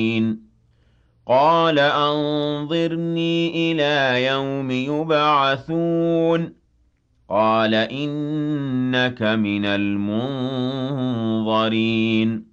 قَالَ أَنظِرْنِي إِلَىٰ يَوْمِ يُبْعَثُونَ قَالَ إِنَّكَ مِنَ الْمُنظَرِينَ